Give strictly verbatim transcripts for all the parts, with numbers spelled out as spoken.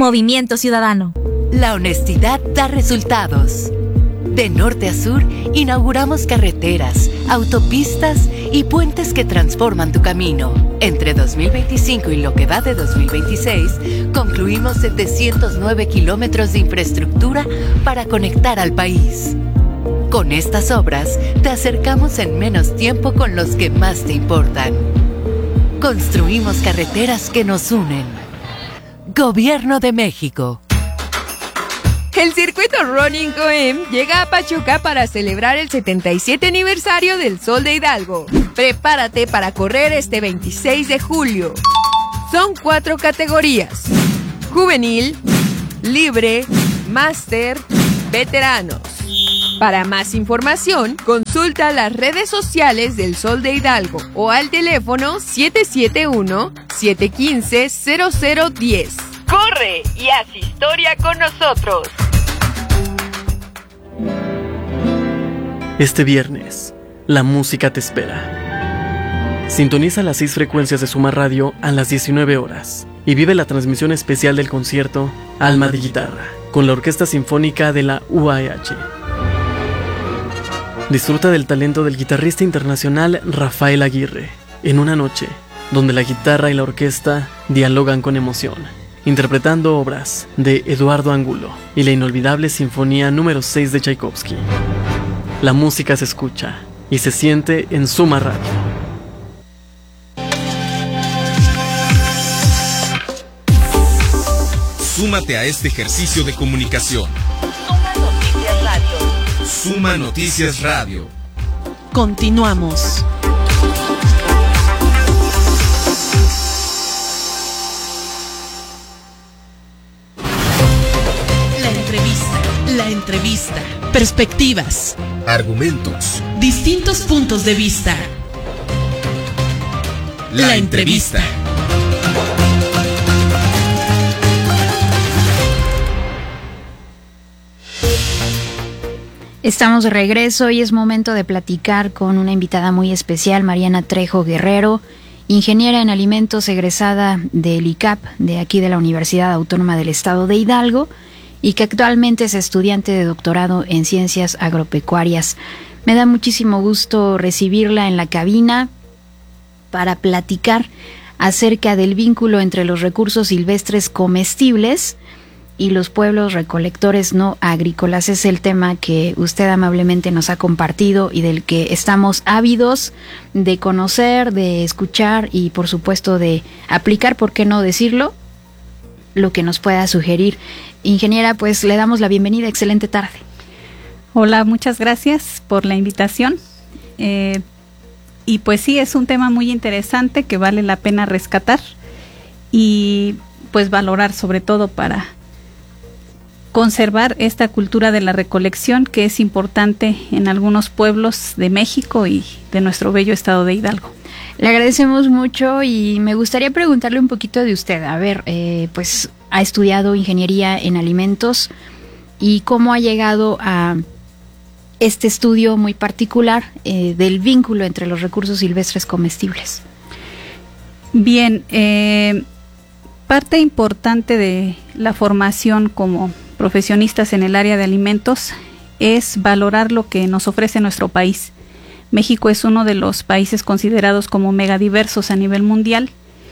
Movimiento Ciudadano. La honestidad da resultados. De norte a sur, inauguramos carreteras, autopistas y puentes que transforman tu camino. Entre dos mil veinticinco y lo que va de dos mil veintiséis, concluimos setecientos nueve kilómetros de infraestructura para conectar al país. Con estas obras, te acercamos en menos tiempo con los que más te importan. Construimos carreteras que nos unen. Gobierno de México. El circuito Running C O E M llega a Pachuca para celebrar el setenta y siete aniversario del Sol de Hidalgo. Prepárate para correr este veintiséis de julio. Son cuatro categorías: juvenil, libre, máster, veteranos. Para más información, consulta las redes sociales del Sol de Hidalgo o al teléfono siete siete uno, siete uno cinco, cero cero uno cero. ¡Corre y haz historia con nosotros! Este viernes, la música te espera. Sintoniza las seis frecuencias de Suma Radio a las diecinueve horas y vive la transmisión especial del concierto Alma de Guitarra con la Orquesta Sinfónica de la U A H. Disfruta del talento del guitarrista internacional Rafael Aguirre en una noche donde la guitarra y la orquesta dialogan con emoción, interpretando obras de Eduardo Angulo y la inolvidable Sinfonía número seis de Tchaikovsky. La música se escucha y se siente en Suma Radio. Súmate a este ejercicio de comunicación. Suma Noticias Radio. Suma Noticias Radio. Continuamos. La entrevista. La entrevista. Perspectivas. Argumentos. Distintos puntos de vista. La, la entrevista. Estamos de regreso y es momento de platicar con una invitada muy especial, Mariana Trejo Guerrero, ingeniera en alimentos egresada del I C A P, de aquí de la Universidad Autónoma del Estado de Hidalgo, y que actualmente es estudiante de doctorado en Ciencias Agropecuarias. Me da muchísimo gusto recibirla en la cabina para platicar acerca del vínculo entre los recursos silvestres comestibles y los pueblos recolectores no agrícolas. Es el tema que usted amablemente nos ha compartido y del que estamos ávidos de conocer, de escuchar y por supuesto de aplicar, ¿por qué no decirlo?, lo que nos pueda sugerir. Ingeniera, pues le damos la bienvenida. Excelente tarde. Hola, muchas gracias por la invitación. Eh, y pues sí, es un tema muy interesante que vale la pena rescatar y pues valorar, sobre todo para conservar esta cultura de la recolección que es importante en algunos pueblos de México y de nuestro bello estado de Hidalgo. Le agradecemos mucho y me gustaría preguntarle un poquito de usted. A ver, eh, pues ha estudiado ingeniería en alimentos y cómo ha llegado a este estudio muy particular eh, del vínculo entre los recursos silvestres comestibles. Bien, eh, parte importante de la formación como profesionistas en el área de alimentos es valorar lo que nos ofrece nuestro país. México es uno de los países considerados como megadiversos a nivel mundial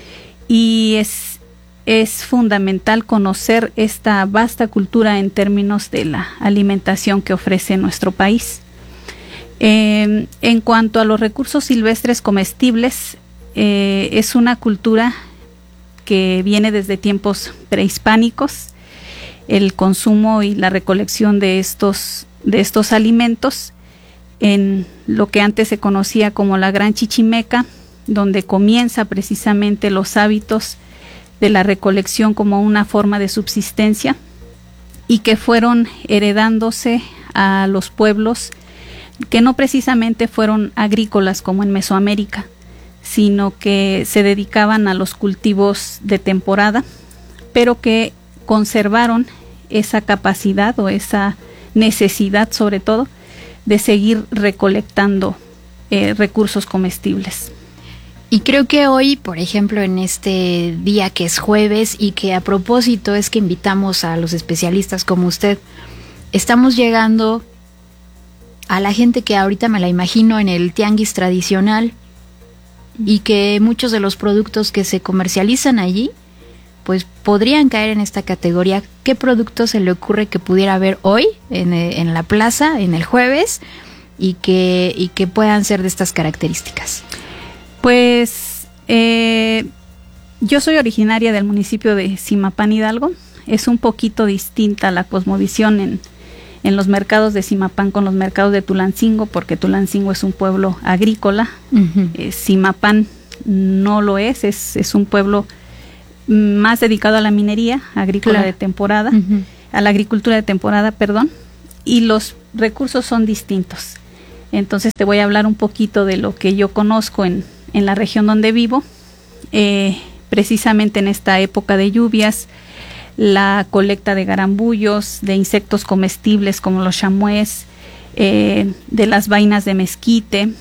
y es, es fundamental conocer esta vasta cultura en términos de la alimentación que ofrece nuestro país. Eh, en cuanto a los recursos silvestres comestibles, eh, es una cultura que viene desde tiempos prehispánicos. El consumo y la recolección de estos, de estos alimentos en lo que antes se conocía como la Gran Chichimeca, donde comienza precisamente los hábitos de la recolección como una forma de subsistencia y que fueron heredándose a los pueblos que no precisamente fueron agrícolas como en Mesoamérica, sino que se dedicaban a los cultivos de temporada, pero que conservaron esa capacidad o esa necesidad, sobre todo, de seguir recolectando eh, recursos comestibles. Y creo que hoy, por ejemplo, en este día que es jueves y que a propósito es que invitamos a los especialistas como usted, estamos llegando a la gente que ahorita me la imagino en el tianguis tradicional y que muchos de los productos que se comercializan allí pues podrían caer en esta categoría. ¿Qué producto se le ocurre que pudiera haber hoy en, en la plaza, en el jueves, y que, y que puedan ser de estas características? Pues eh, yo soy originaria del municipio de Zimapán, Hidalgo. Es un poquito distinta la cosmovisión en, en los mercados de Zimapán con los mercados de Tulancingo, porque Tulancingo es un pueblo agrícola. Uh-huh. eh, Zimapán no lo es, es, es un pueblo más dedicado a la minería agrícola, claro, de temporada, uh-huh. a la agricultura de temporada, perdón, y los recursos son distintos. Entonces te voy a hablar un poquito de lo que yo conozco en, en la región donde vivo. Eh, precisamente en esta época de lluvias, la colecta de garambullos, de insectos comestibles como los chamués, eh, de las vainas de mezquite,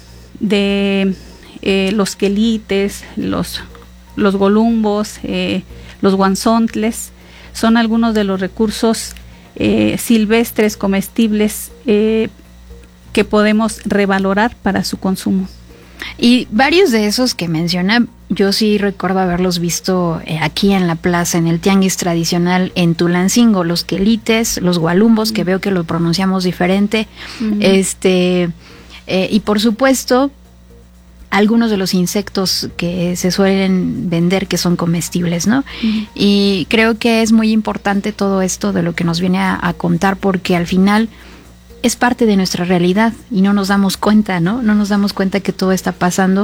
de eh, los quelites, los, los golumbos, eh, los guanzontles, son algunos de los recursos eh, silvestres comestibles eh, que podemos revalorar para su consumo. Y varios de esos que menciona, yo sí recuerdo haberlos visto eh, aquí en la plaza, en el tianguis tradicional en Tulancingo, los quelites, los gualumbos, mm. que veo que lo pronunciamos diferente, mm. este eh, y por supuesto algunos de los insectos que se suelen vender que son comestibles, ¿no? Mm. Y creo que es muy importante todo esto de lo que nos viene a, a contar, porque al final es parte de nuestra realidad y no nos damos cuenta, ¿no? No nos damos cuenta que todo está pasando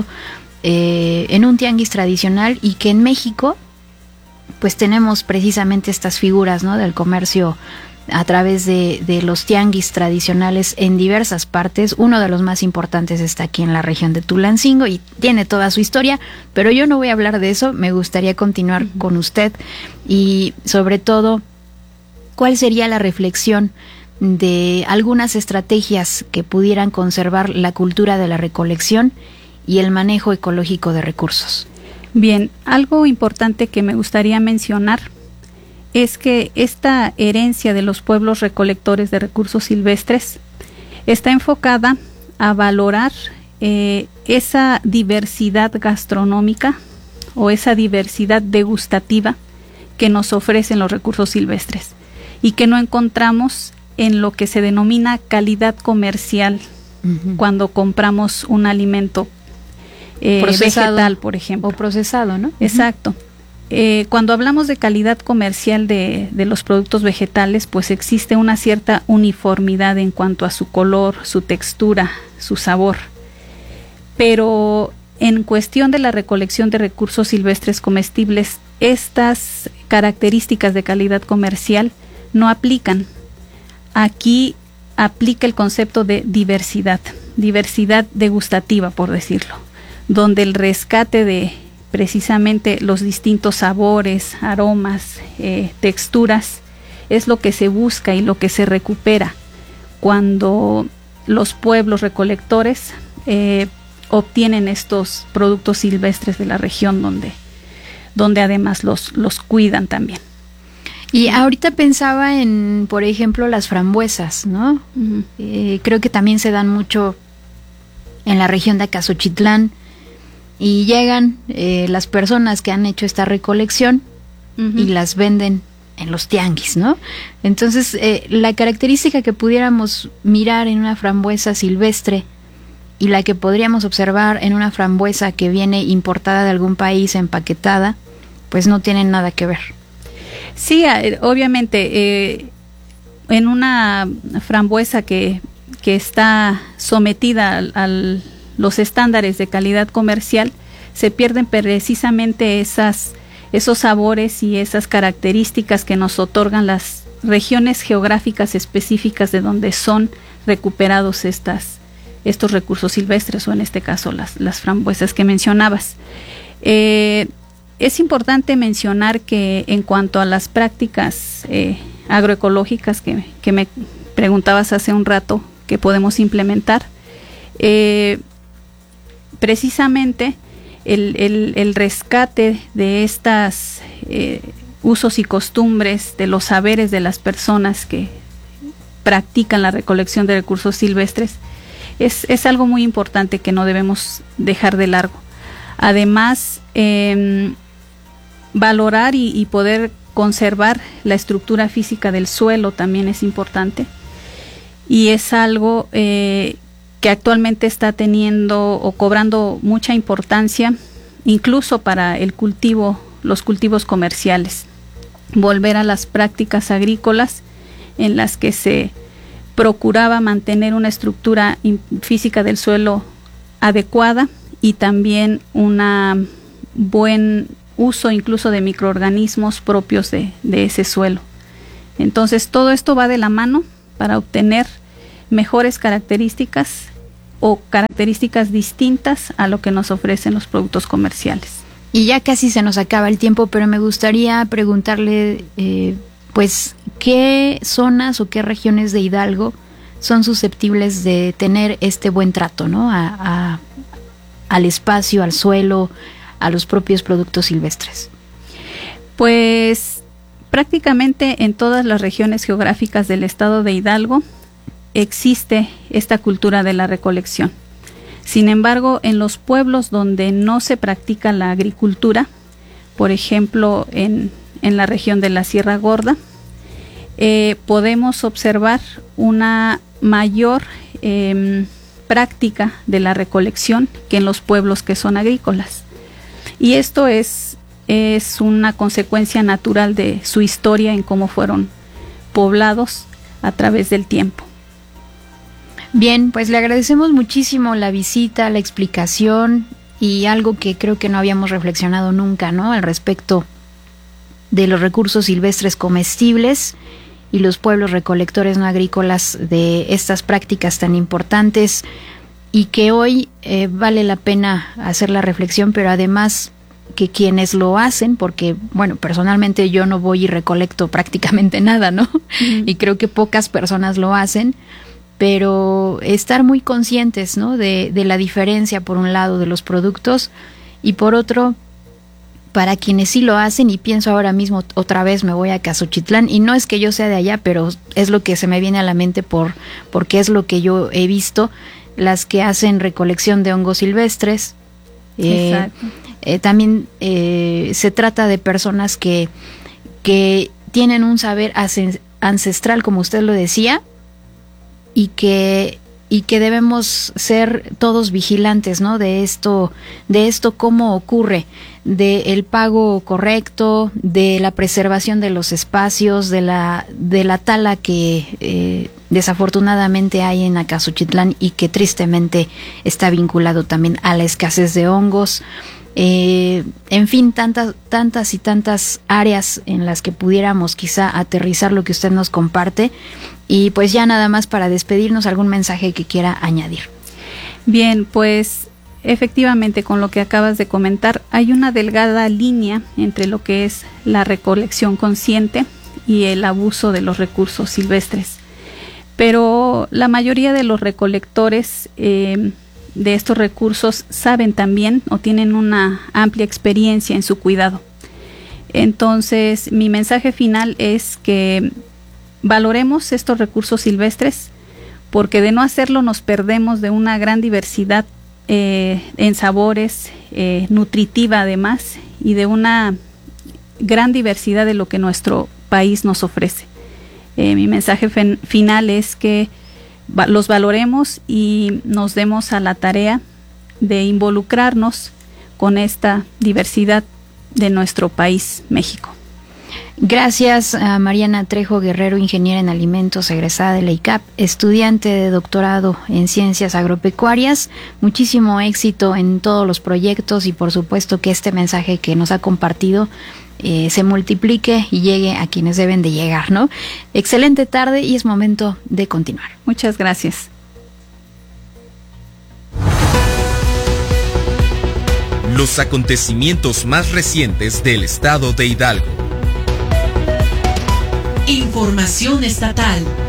eh, en un tianguis tradicional, y que en México pues tenemos precisamente estas figuras, ¿no? Del comercio a través de, de los tianguis tradicionales en diversas partes. Uno de los más importantes está aquí en la región de Tulancingo y tiene toda su historia, pero yo no voy a hablar de eso. Me gustaría continuar uh-huh. con usted y sobre todo, ¿cuál sería la reflexión de algunas estrategias que pudieran conservar la cultura de la recolección y el manejo ecológico de recursos? Bien, algo importante que me gustaría mencionar es que esta herencia de los pueblos recolectores de recursos silvestres está enfocada a valorar eh, esa diversidad gastronómica o esa diversidad degustativa que nos ofrecen los recursos silvestres y que no encontramos en lo que se denomina calidad comercial uh-huh. cuando compramos un alimento eh, vegetal, por ejemplo. O procesado, ¿no? Exacto. Uh-huh. Eh, cuando hablamos de calidad comercial de, de los productos vegetales, pues existe una cierta uniformidad en cuanto a su color, su textura, su sabor. Pero en cuestión de la recolección de recursos silvestres comestibles, estas características de calidad comercial no aplican. Aquí aplica el concepto de diversidad, diversidad degustativa, por decirlo, donde el rescate de precisamente los distintos sabores, aromas, eh, texturas, es lo que se busca y lo que se recupera cuando los pueblos recolectores eh, obtienen estos productos silvestres de la región donde, donde además los, los cuidan también. Y ahorita pensaba en, por ejemplo, las frambuesas, ¿no? Uh-huh. Eh, creo que también se dan mucho en la región de Acasochitlán y llegan eh, las personas que han hecho esta recolección uh-huh. y las venden en los tianguis, ¿no? Entonces, eh, la característica que pudiéramos mirar en una frambuesa silvestre y la que podríamos observar en una frambuesa que viene importada de algún país empaquetada, pues no tienen nada que ver. Sí, obviamente, eh, en una frambuesa que, que está sometida a los estándares de calidad comercial, se pierden precisamente esas, esos sabores y esas características que nos otorgan las regiones geográficas específicas de donde son recuperados estas, estos recursos silvestres, o en este caso las, las frambuesas que mencionabas. Eh, Es importante mencionar que en cuanto a las prácticas eh, agroecológicas que, que me preguntabas hace un rato que podemos implementar, eh, precisamente el, el, el rescate de estas eh, usos y costumbres, de los saberes de las personas que practican la recolección de recursos silvestres, es, es algo muy importante que no debemos dejar de largo. Además, eh, valorar y, y poder conservar la estructura física del suelo también es importante, y es algo eh, que actualmente está teniendo o cobrando mucha importancia, incluso para el cultivo, los cultivos comerciales. Volver a las prácticas agrícolas en las que se procuraba mantener una estructura física del suelo adecuada y también un buen uso incluso de microorganismos propios de, de ese suelo. Entonces todo esto va de la mano para obtener mejores características o características distintas a lo que nos ofrecen los productos comerciales. Y ya casi se nos acaba el tiempo, pero me gustaría preguntarle, eh, pues, ¿qué zonas o qué regiones de Hidalgo son susceptibles de tener este buen trato, ¿no? A, a, al espacio, al suelo, a los propios productos silvestres. Pues prácticamente en todas las regiones geográficas del estado de Hidalgo existe esta cultura de la recolección. Sin embargo, en los pueblos donde no se practica la agricultura, por ejemplo en, en la región de la Sierra Gorda, eh, podemos observar una mayor eh, práctica de la recolección que en los pueblos que son agrícolas. Y esto es, es una consecuencia natural de su historia en cómo fueron poblados a través del tiempo. Bien, pues le agradecemos muchísimo la visita, la explicación y algo que creo que no habíamos reflexionado nunca, ¿no? Al respecto de los recursos silvestres comestibles y los pueblos recolectores no agrícolas, de estas prácticas tan importantes, y que hoy eh, vale la pena hacer la reflexión, pero además que quienes lo hacen, porque bueno, personalmente yo no voy y recolecto prácticamente nada, ¿no? Uh-huh. Y creo que pocas personas lo hacen, pero estar muy conscientes, ¿no? De, de la diferencia, por un lado, de los productos, y por otro, para quienes sí lo hacen, y pienso ahora mismo, otra vez me voy a Casochitlán, y no es que yo sea de allá, pero es lo que se me viene a la mente por porque es lo que yo he visto, las que hacen recolección de hongos silvestres. Eh, eh, también eh, se trata de personas que, que tienen un saber ancestral, como usted lo decía, y que y que debemos ser todos vigilantes, ¿no? De esto, de esto cómo ocurre, de el pago correcto, de la preservación de los espacios, de la de la tala que eh, desafortunadamente hay en Acasochitlán y que tristemente está vinculado también a la escasez de hongos. Eh, en fin, tantas, tantas y tantas áreas en las que pudiéramos quizá aterrizar lo que usted nos comparte. Y pues ya nada más para despedirnos, algún mensaje que quiera añadir. Bien, pues efectivamente con lo que acabas de comentar, hay una delgada línea entre lo que es la recolección consciente y el abuso de los recursos silvestres. Pero la mayoría de los recolectores eh, de estos recursos saben también o tienen una amplia experiencia en su cuidado. Entonces, mi mensaje final es que valoremos estos recursos silvestres, porque de no hacerlo nos perdemos de una gran diversidad eh, en sabores, eh, nutritiva además, y de una gran diversidad de lo que nuestro país nos ofrece. Eh, mi mensaje fen- final es que va- los valoremos y nos demos a la tarea de involucrarnos con esta diversidad de nuestro país, México. Gracias a Mariana Trejo Guerrero, ingeniera en alimentos, egresada de la I C A P, estudiante de doctorado en ciencias agropecuarias. Muchísimo éxito en todos los proyectos y por supuesto que este mensaje que nos ha compartido eh, se multiplique y llegue a quienes deben de llegar, ¿no? Excelente tarde y es momento de continuar. Muchas gracias. Los acontecimientos más recientes del estado de Hidalgo. Información estatal.